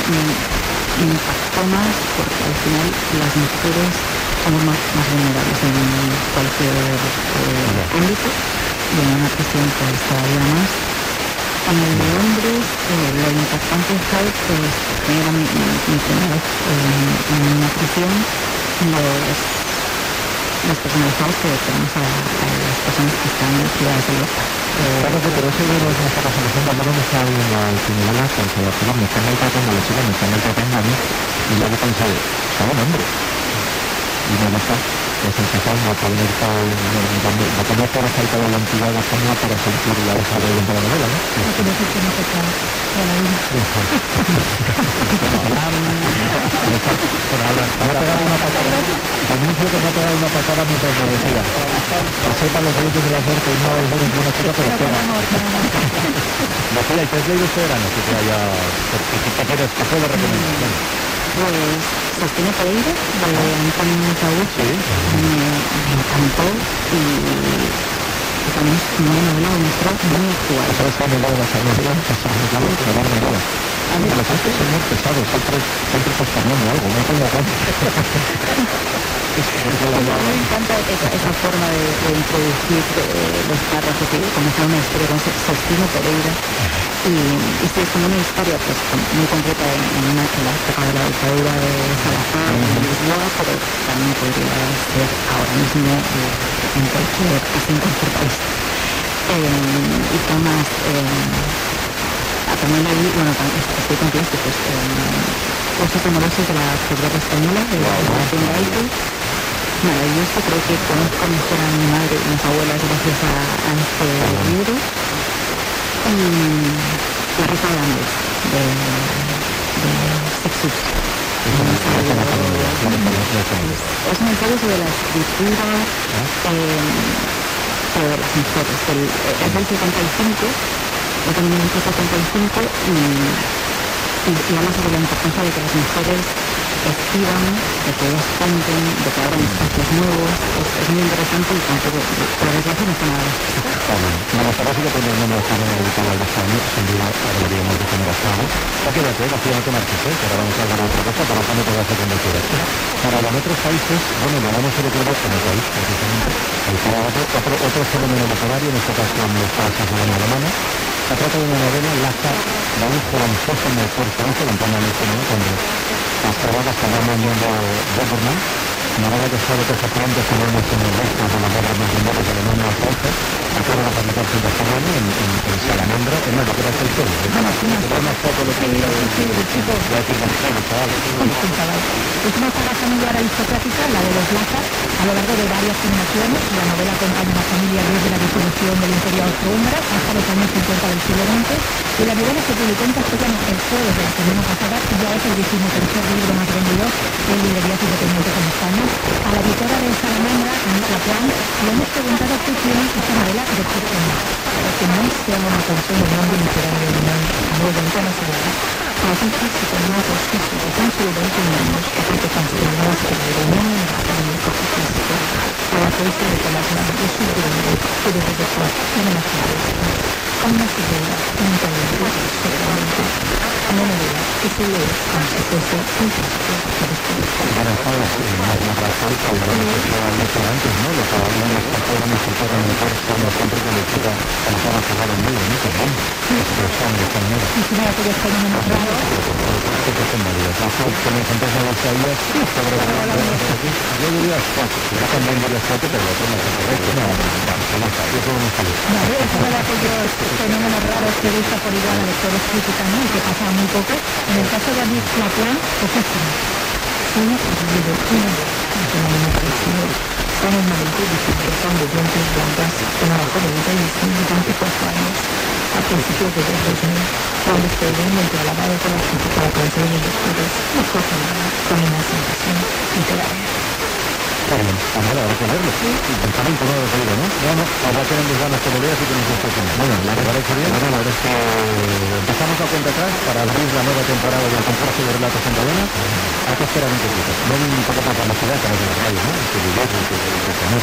me impactó más porque al final las mujeres somos más vulnerables en cualquier ámbito, y en una prisión pues todavía más. En el de hombres, lo impactante fue pues era mi primera vez en una prisión, los personalizados que tenemos a las personas que están privadas de libertad. Claro, pero eso de los nuestra resolución cuando me está viendo al criminal hasta el seleccionar, me están ahí tratando a la chica, me están ahí tratando a mí, y luego pensé, son hombres. Y me gusta, pues empezando a poner a poner por falta de la antigua forma para sentir la desarrollo de la novela, ¿no? No quiero decir que no se pueda, toda la vida. Anuncio que me ha pegado una patada mientras me decía. Que sepan los oyentes de la suerte y no es buena chica, pero espera. Marcela, ¿y qué has leído este verano? Que te haya... que puedo recomendar. Pues Sostiene Pereira, de Antonio Cabucho, me encantó y también es una novela de nuestra muy actual. ¿Sabes que me lo de las novelas? A mí los actos son muy pesados, siempre postergando algo, no tengo ganas. Me encanta esa forma de introducir los párrafos y comenzar una historia con Sostiene Pereira. Y sí, es como una historia pues muy concreta en la época de la dictadura de Salazar en Lisboa, pero también podría ser ahora mismo casi en cualquier país. Y qué más, también leí, estoy contigo, pues Osos Amorosos de la Posguerra Española, de Martín Gaite. Maravilloso, creo que conozco mejor a mi madre y mis abuelas gracias a este libro. La Rosa de Andes, de Sexus. Es un ensayo sobre la escritura sobre las mujeres. Es del 75, es de 1975, y habla sobre la importancia de que las mujeres escriban, de que ellas cuenten, de que abran espacios nuevos. Es muy interesante y tampoco, por desgracia, no está nada Bueno, me gustaría que poner el nombre de la editorial de este año, sin duda hablaríamos de generación. Ya quédate, vacío, no te marches, que ahora vamos a hablar de otra cosa, para cuando te vas a convencer. Para los otros países, bueno, lo vamos a recordar como país, precisamente, otro fenómeno literario, en este caso en los países de la alemana. Se trata de una novela, Laza, de un jovencísimo personaje, Antonio Alejandro, cuando las trabajas que van vendiendo Doberman, novela que sabe que efectivamente tenemos en el resto de las guerras más mundiales de Alemania a Francia, acuerdo a la fabricar en Barcelona, en Salamandra, en la que era el suelo. Era una foto de lo que había del chico, de aquí con el chaval. Es una saga familiar aristocrática, la de los Laza, a lo largo de varias generaciones. La novela acompaña a la familia desde la disolución del Imperio Austrohúngaro hasta los años 50 del siglo XX, y la novela se publicó en castellano el jueves de la semana pasada y ya es el 13º libro más vendido en librerías independientes en España. A la editora de Salamandra, Anita Laplan, le hemos preguntado qué tiene esta novela de ficción, para que no sea una canción de nombre literario de muy internacional. Las hijas se tornaron físicas han sido 20 años, porque consideradas que la reunión en el académico físico, para que se le coloque la de su vida, que desde después tiene más claridad. Una figura, un talento, seguramente, una novela que se lee como si fuese un texto de después. Bueno, sabes, la razón, como lo hemos hecho antes, ¿no? Lo que hablamos con toda la escritora en el curso, siempre que lectura, empezar a jugar en medio, ¿no? Expresión de esta manera. Y si no hay aquellos fenómenos raros, yo diría cuatro, ya también varias cuatro, pero otro no es correcto. No, yo solo me salgo. vale, es uno de aquellos fenómenos raros que gusta por igual a lectores críticas, ¿no? Y que pasa muy poco. En el caso de Anita Laplan, pues es una vivido un fenómeno parecido. Son normalmente disfrutan de dientes blancas, una jovenita y 24 años, a principios de 2000, cuando se ven entre la lavado con la crítica para conseguir los estudios, no cogen nada con una sensación literaria. Bueno, habrá que leerlo. También por nuevo peligro, ¿no? No, habrá que tener ganas que lo leas y que nos guste. Bueno, ¿la que parece bien? Bueno, la verdad es que empezamos a cuenta atrás para abrir la nueva temporada del concurso de relatos en cadena. Hay que esperar un poquito. Ven un poco más la ciudad a través de la radio, ¿no? Que